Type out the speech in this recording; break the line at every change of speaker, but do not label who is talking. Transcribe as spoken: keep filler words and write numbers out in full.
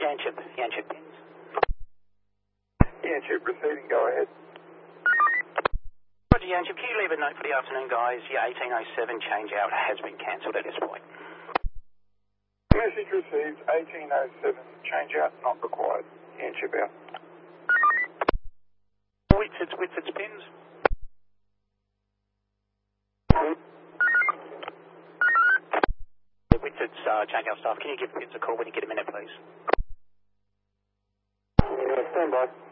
Yanchip, Yanchip pins.
Yanchip receiving, go ahead.
Roger, Yanchip, can you leave a note for the afternoon, guys? Your eighteen oh seven change out has been cancelled at this point.
Message received, eighteen oh seven, change out not required. Yanchip out.
Whitford's, Whitford's pins. Whitford's uh, change out staff, can you give Pitts a call when you get a minute, please?
Yeah, stand by.